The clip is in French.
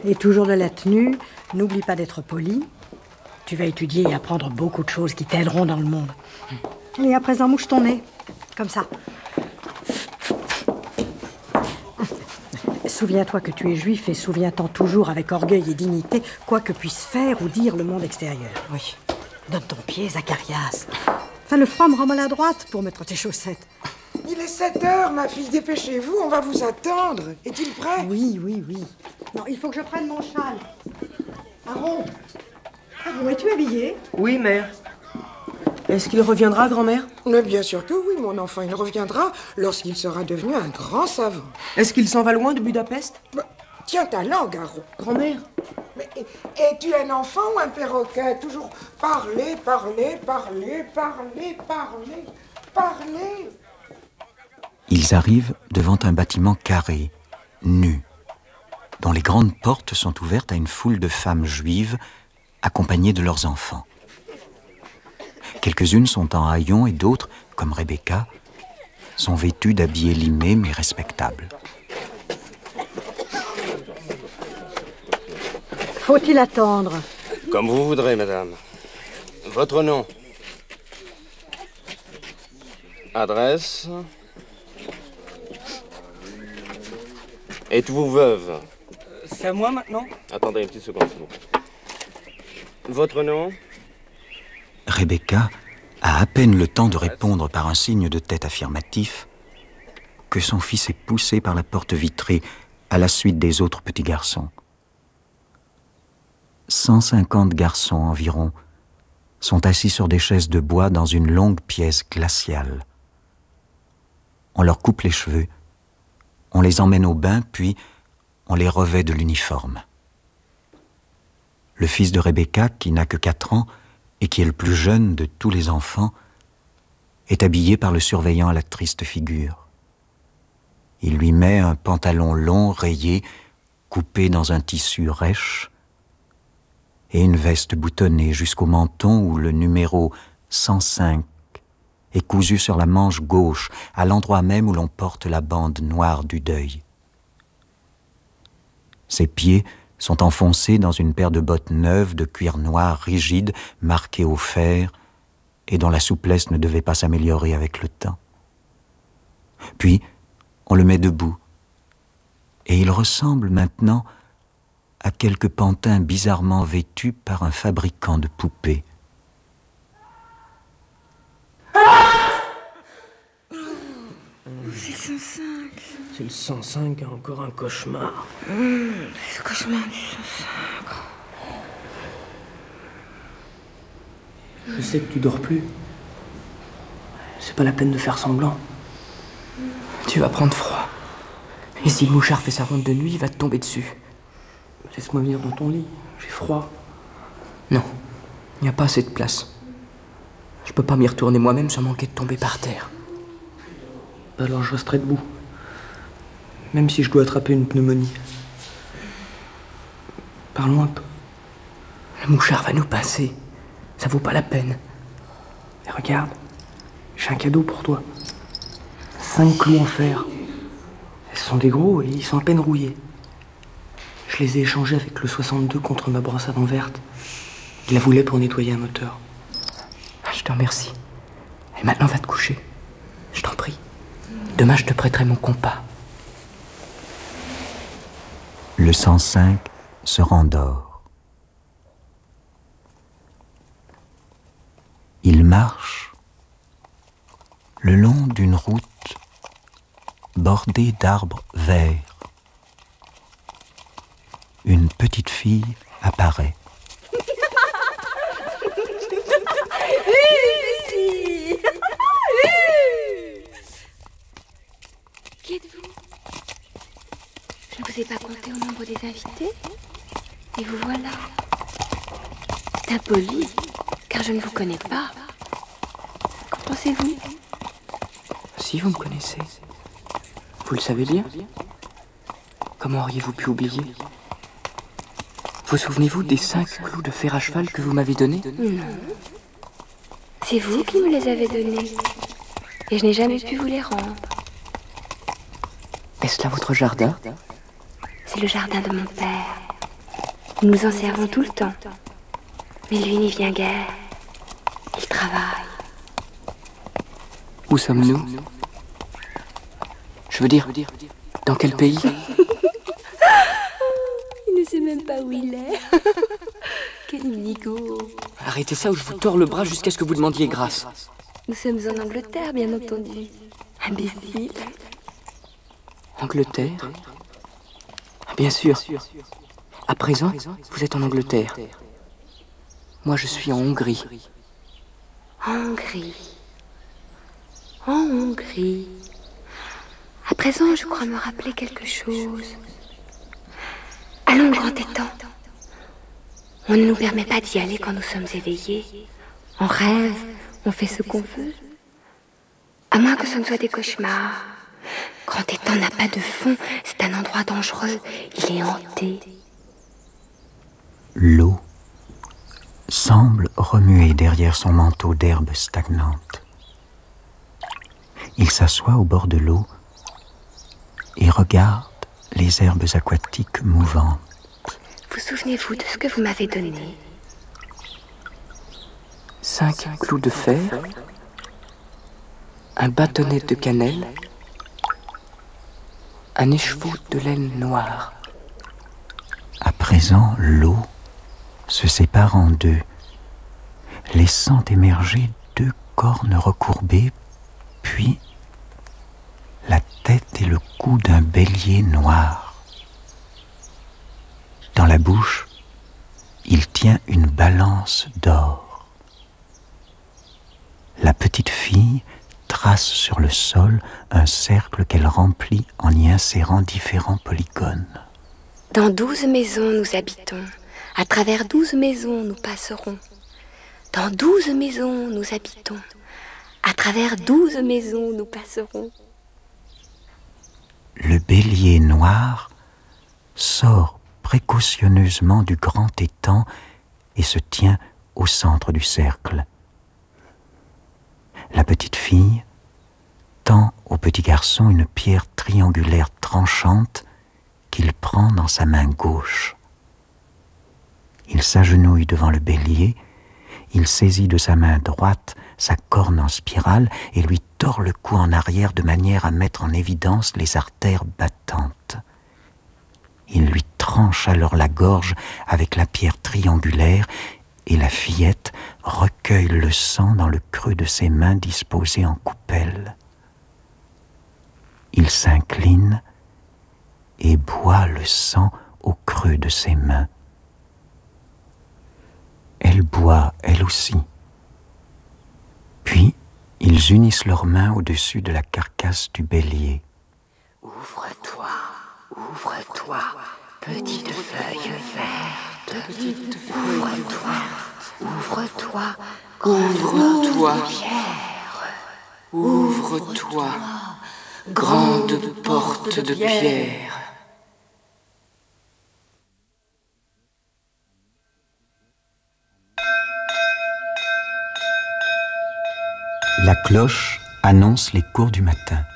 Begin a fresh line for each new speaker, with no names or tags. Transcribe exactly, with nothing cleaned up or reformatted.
Et toujours de la tenue, n'oublie pas d'être poli. Tu vas étudier et apprendre beaucoup de choses qui t'aideront dans le monde. Et à présent, mouche ton nez, comme ça. Souviens-toi que tu es juif et souviens-t'en toujours avec orgueil et dignité, quoi que puisse faire ou dire le monde extérieur. Oui. Donne ton pied, Zacharias. Fais le froid, me rends maladroite pour mettre tes chaussettes.
Il est sept heures, ma fille, dépêchez-vous, on va vous attendre. Est-il prêt?
Oui, oui, oui. Non, il faut que je prenne mon châle. Aaron, Aaron, es-tu habillé?
Oui, mère. Est-ce qu'il reviendra, grand-mère?
Mais bien sûr que oui, mon enfant, il reviendra lorsqu'il sera devenu un grand savant.
Est-ce qu'il s'en va loin de Budapest?
Bah, tiens ta langue, Aaron.
Grand-mère?
Mais es-tu un enfant ou un perroquet? Toujours parler, parler, parler, parler, parler, parler.
Ils arrivent devant un bâtiment carré, nu, dont les grandes portes sont ouvertes à une foule de femmes juives accompagnées de leurs enfants. Quelques-unes sont en haillons et d'autres, comme Rebecca, sont vêtues d'habits élimés mais respectables.
Faut-il attendre?
Comme vous voudrez, madame. Votre nom? Adresse? Êtes-vous veuve?
C'est à moi maintenant?
Attendez une petite seconde, s'il vous plaît. Votre nom?
Rebecca a à peine le temps de répondre par un signe de tête affirmatif que son fils est poussé par la porte vitrée à la suite des autres petits garçons. cent cinquante garçons environ sont assis sur des chaises de bois dans une longue pièce glaciale. On leur coupe les cheveux, on les emmène au bain, puis on les revêt de l'uniforme. Le fils de Rebecca, qui n'a que quatre ans et qui est le plus jeune de tous les enfants, est habillé par le surveillant à la triste figure. Il lui met un pantalon long, rayé, coupé dans un tissu rêche, et une veste boutonnée jusqu'au menton où le numéro cent cinq est cousu sur la manche gauche, à l'endroit même où l'on porte la bande noire du deuil. Ses pieds sont enfoncés dans une paire de bottes neuves de cuir noir rigide, marquées au fer, et dont la souplesse ne devait pas s'améliorer avec le temps. Puis, on le met debout, et il ressemble maintenant à quelque pantin bizarrement vêtu par un fabricant de poupées.
C'est le cent cinq.
C'est le cent cinq, encore un cauchemar.
Mmh, c'est le cauchemar du cent cinq.
Je sais que tu dors plus. C'est pas la peine de faire semblant. Tu vas prendre froid. Et si le mouchard fait sa ronde de nuit, il va te tomber dessus. Laisse-moi venir dans ton lit, j'ai froid. Non, il n'y a pas assez de place. Je peux pas m'y retourner moi-même sans manquer de tomber par terre. Alors je resterai debout. Même si je dois attraper une pneumonie. Parlons un peu. Le mouchard va nous pincer. Ça vaut pas la peine. Et regarde, j'ai un cadeau pour toi. Cinq clous en fer. Ce sont des gros et ils sont à peine rouillés. Je les ai échangés avec le soixante-deux contre ma brosse à dents verte. Il la voulait pour nettoyer un moteur. Je te remercie. Et maintenant, va te coucher. Je t'en prie. Demain, je te prêterai mon compas.
Le cent cinq se rendort. Il marche le long d'une route bordée d'arbres verts. Une petite fille apparaît.
Qui êtes-vous? Je ne vous ai pas compté au nombre des invités. Et vous voilà. C'est impoli, car je ne vous connais pas. Qu'en pensez-vous?
Si vous me connaissez, vous le savez bien. Comment auriez-vous pu oublier? Vous souvenez-vous des cinq clous de fer à cheval que vous m'avez donnés?
Non. C'est vous qui me les avez donnés. Et je n'ai jamais pu vous les rendre.
Est-ce là votre jardin?
C'est le jardin de mon père. Nous nous en servons tout le temps. Mais lui n'y vient guère. Il travaille.
Où sommes-nous? Je veux dire, dans quel pays?
Il ne sait même pas où il est. Quel nigo.
Arrêtez ça ou je vous tords le bras jusqu'à ce que vous demandiez grâce.
Nous sommes en Angleterre, bien entendu. Imbécile.
Angleterre? Bien sûr. À présent, vous êtes en Angleterre. Moi, je suis en Hongrie.
En Hongrie. En Hongrie. À présent, je crois me rappeler quelque chose. Allons, grand étang. On ne nous permet pas d'y aller quand nous sommes éveillés. On rêve, on fait ce qu'on veut. À moins que ce ne soit des cauchemars. Grand étang n'a pas de fond, c'est un endroit dangereux. Il est hanté.
L'eau semble remuer derrière son manteau d'herbes stagnantes. Il s'assoit au bord de l'eau et regarde les herbes aquatiques mouvantes.
Vous souvenez-vous de ce que vous m'avez donné?
Cinq clous de fer, un bâtonnet de cannelle, un écheveau de laine noire.
À présent, l'eau se sépare en deux, laissant émerger deux cornes recourbées, puis la tête et le cou d'un bélier noir. Dans la bouche, il tient une balance d'or. La petite fille trace sur le sol un cercle qu'elle remplit en y insérant différents polygones.
Dans douze maisons nous habitons. À travers douze maisons nous passerons. Dans douze maisons nous habitons. À travers douze maisons nous passerons.
Le bélier noir sort précautionneusement du grand étang et se tient au centre du cercle. La petite fille tend au petit garçon une pierre triangulaire tranchante qu'il prend dans sa main gauche. Il s'agenouille devant le bélier, il saisit de sa main droite sa corne en spirale et lui tord le cou en arrière de manière à mettre en évidence les artères battantes. Il lui tranche alors la gorge avec la pierre triangulaire et la fillette recueille le sang dans le creux de ses mains disposées en coupelle. Il s'incline et boit le sang au creux de ses mains. Elle boit, elle aussi. Puis, ils unissent leurs mains au-dessus de la carcasse du bélier.
Ouvre-toi, ouvre-toi, petite feuille verte. Ouvre-toi, ouvre-toi,
Ouvre-toi, ouvre-toi, grande porte de pierre.
La cloche annonce les cours du matin.